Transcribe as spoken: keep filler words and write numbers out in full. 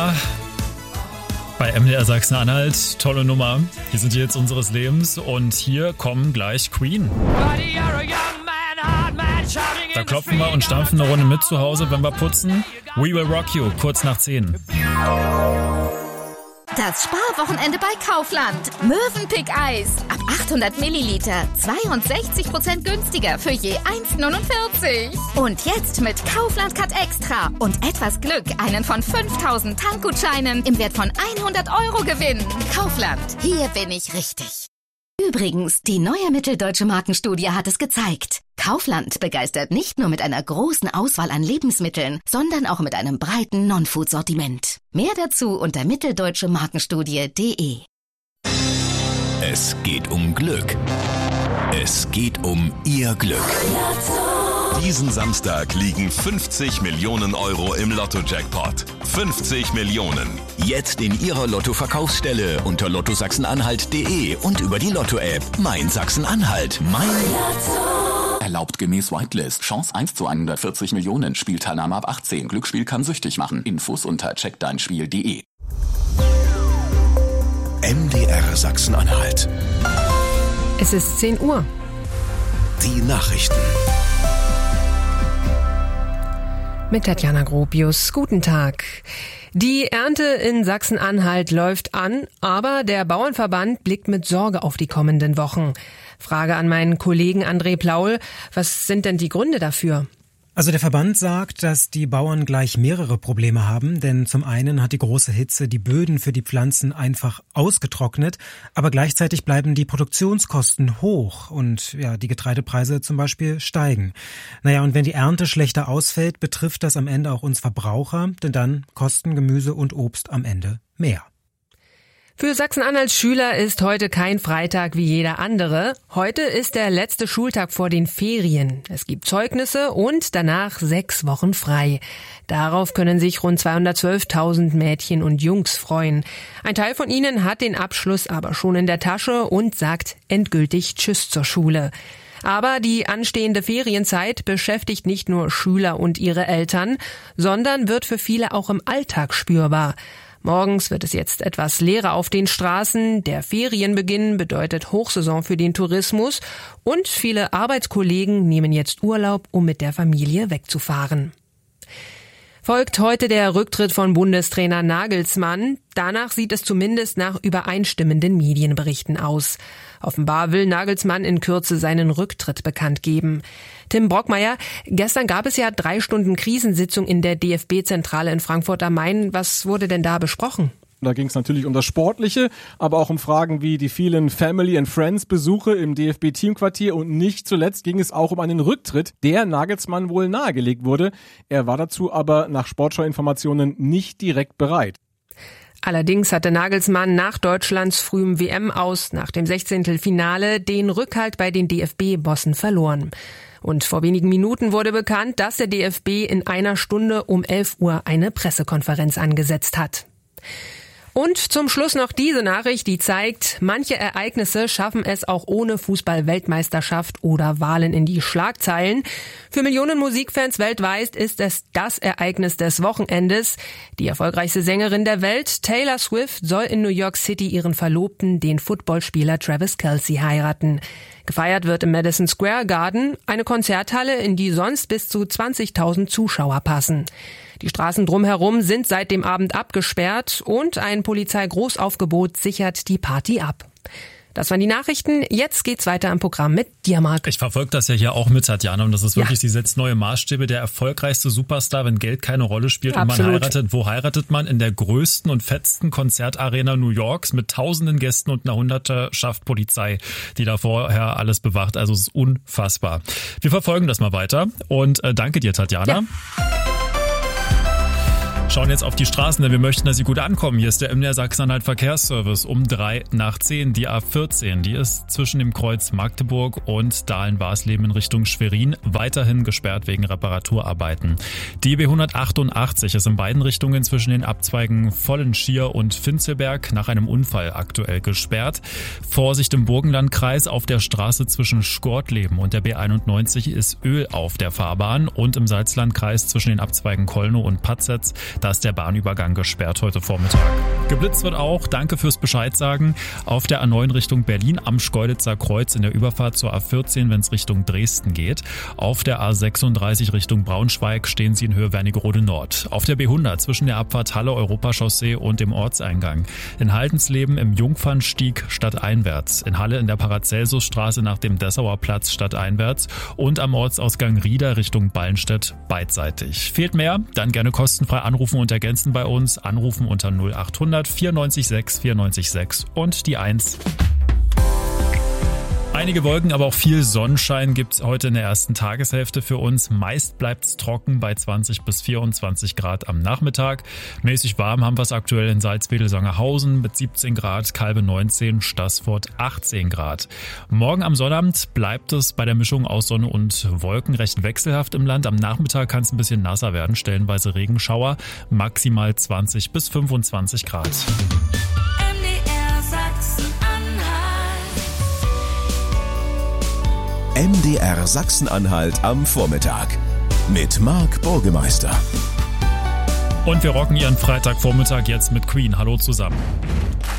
Nummer bei M D R Sachsen-Anhalt. Tolle Nummer. Hier sind die Hits unseres Lebens und hier kommen gleich Queen. Da klopfen wir und stampfen eine Runde mit zu Hause, wenn wir putzen. We Will Rock You, kurz nach zehn. Das Sparwochenende bei Kaufland. Mövenpick-Eis. Ab achthundert Milliliter. zweiundsechzig Prozent günstiger für je eins Komma neunundvierzig. Und jetzt mit Kaufland Cut Extra. Und etwas Glück einen von fünftausend Tankgutscheinen im Wert von hundert Euro gewinnen. Kaufland. Hier bin ich richtig. Übrigens, die neue mitteldeutsche Markenstudie hat es gezeigt. Kaufland begeistert nicht nur mit einer großen Auswahl an Lebensmitteln, sondern auch mit einem breiten Non-Food-Sortiment. Mehr dazu unter mitteldeutsche Markenstudie punkt de. Es geht um Glück. Es geht um Ihr Glück. Diesen Samstag liegen fünfzig Millionen Euro im Lotto-Jackpot. fünfzig Millionen. Jetzt in Ihrer Lotto-Verkaufsstelle unter lotto sachsen-anhalt punkt de und über die Lotto-App. Mein Sachsen-Anhalt. Mein Lotto. Erlaubt gemäß Whitelist. Chance eins zu hundertvierzig Millionen. Spielteilnahme ab achtzehn. Glücksspiel kann süchtig machen. Infos unter check dein spiel punkt de. M D R Sachsen-Anhalt. Es ist zehn Uhr. Die Nachrichten. Mit Tatjana Gropius. Guten Tag. Die Ernte in Sachsen-Anhalt läuft an, aber der Bauernverband blickt mit Sorge auf die kommenden Wochen. Frage an meinen Kollegen André Plaul, was sind denn die Gründe dafür? Also der Verband sagt, dass die Bauern gleich mehrere Probleme haben, denn zum einen hat die große Hitze die Böden für die Pflanzen einfach ausgetrocknet, aber gleichzeitig bleiben die Produktionskosten hoch und ja, die Getreidepreise zum Beispiel steigen. Naja, und wenn die Ernte schlechter ausfällt, betrifft das am Ende auch uns Verbraucher, denn dann kosten Gemüse und Obst am Ende mehr. Für Sachsen-Anhalts Schüler ist heute kein Freitag wie jeder andere. Heute ist der letzte Schultag vor den Ferien. Es gibt Zeugnisse und danach sechs Wochen frei. Darauf können sich rund zweihundertzwölftausend Mädchen und Jungs freuen. Ein Teil von ihnen hat den Abschluss aber schon in der Tasche und sagt endgültig Tschüss zur Schule. Aber die anstehende Ferienzeit beschäftigt nicht nur Schüler und ihre Eltern, sondern wird für viele auch im Alltag spürbar. Morgens wird es jetzt etwas leerer auf den Straßen. Der Ferienbeginn bedeutet Hochsaison für den Tourismus und viele Arbeitskollegen nehmen jetzt Urlaub, um mit der Familie wegzufahren. Folgt heute der Rücktritt von Bundestrainer Nagelsmann. Danach sieht es zumindest nach übereinstimmenden Medienberichten aus. Offenbar will Nagelsmann in Kürze seinen Rücktritt bekannt geben. Tim Brockmeier, gestern gab es ja drei Stunden Krisensitzung in der D F B-Zentrale in Frankfurt am Main. Was wurde denn da besprochen? Da ging es natürlich um das Sportliche, aber auch um Fragen wie die vielen Family and Friends Besuche im D F B-Teamquartier und nicht zuletzt ging es auch um einen Rücktritt, der Nagelsmann wohl nahegelegt wurde. Er war dazu aber nach Sportschau-Informationen nicht direkt bereit. Allerdings hatte Nagelsmann nach Deutschlands frühem W M-Aus nach dem Sechzehntelfinale den Rückhalt bei den D F B-Bossen verloren. Und vor wenigen Minuten wurde bekannt, dass der D F B in einer Stunde um elf Uhr eine Pressekonferenz angesetzt hat. Und zum Schluss noch diese Nachricht, die zeigt, manche Ereignisse schaffen es auch ohne Fußball-Weltmeisterschaft oder Wahlen in die Schlagzeilen. Für Millionen Musikfans weltweit ist es das Ereignis des Wochenendes. Die erfolgreichste Sängerin der Welt, Taylor Swift, soll in New York City ihren Verlobten, den Footballspieler Travis Kelce, heiraten. Gefeiert wird im Madison Square Garden, eine Konzerthalle, in die sonst bis zu zwanzigtausend Zuschauer passen. Die Straßen drumherum sind seit dem Abend abgesperrt und ein Polizeigroßaufgebot sichert die Party ab. Das waren die Nachrichten. Jetzt geht's weiter im Programm mit dir, Marc. Ich verfolge das ja hier auch mit Tatjana und das ist wirklich, ja. Sie setzt neue Maßstäbe. Der erfolgreichste Superstar, wenn Geld keine Rolle spielt und Absolut. man heiratet. Wo heiratet man? In der größten und fettsten Konzertarena New Yorks mit tausenden Gästen und einer Hunderterschaft Polizei, die da vorher alles bewacht. Also es ist unfassbar. Wir verfolgen das mal weiter und äh, danke dir, Tatjana. Ja. Schauen jetzt auf die Straßen, denn wir möchten, dass sie gut ankommen. Hier ist der M D R Sachsen-Anhalt Verkehrsservice um drei nach zehn. Die A vierzehn, die ist zwischen dem Kreuz Magdeburg und Dahlen-Barsleben in Richtung Schwerin weiterhin gesperrt wegen Reparaturarbeiten. Die B hundertachtundachtzig ist in beiden Richtungen zwischen den Abzweigen Vollenschier und Finzelberg nach einem Unfall aktuell gesperrt. Vorsicht im Burgenlandkreis, auf der Straße zwischen Schkortleben und der B einundneunzig ist Öl auf der Fahrbahn und im Salzlandkreis zwischen den Abzweigen Kolnow und Patzetz. Da ist der Bahnübergang gesperrt heute Vormittag. Geblitzt wird auch, danke fürs Bescheid sagen, auf der A neun Richtung Berlin am Schkeuditzer Kreuz in der Überfahrt zur A vierzehn, wenn es Richtung Dresden geht. Auf der A sechsunddreißig Richtung Braunschweig stehen Sie in Höhe Wernigerode Nord. Auf der B hundert zwischen der Abfahrt Halle Europachaussee und dem Ortseingang. In Haldensleben im Jungfernstieg stadteinwärts. In Halle in der Paracelsusstraße nach dem Dessauer Platz stadteinwärts. Und am Ortsausgang Rieder Richtung Ballenstedt beidseitig. Fehlt mehr? Dann gerne kostenfrei anrufen und ergänzen bei uns. Anrufen unter null achthundert vierundneunzig sechs vierundneunzig sechs und die eins. Einige Wolken, aber auch viel Sonnenschein gibt's heute in der ersten Tageshälfte für uns. Meist bleibt's trocken bei zwanzig bis vierundzwanzig Grad am Nachmittag. Mäßig warm haben wir es aktuell in Salzwedel-Sangerhausen mit siebzehn Grad, Calbe neunzehn, Staßfurt achtzehn Grad. Morgen am Sonnabend bleibt es bei der Mischung aus Sonne und Wolken recht wechselhaft im Land. Am Nachmittag kann es ein bisschen nasser werden, stellenweise Regenschauer, maximal zwanzig bis fünfundzwanzig Grad. M D R Sachsen-Anhalt am Vormittag mit Marc Burgemeister. Und wir rocken Ihren Freitagvormittag jetzt mit Queen. Hallo zusammen.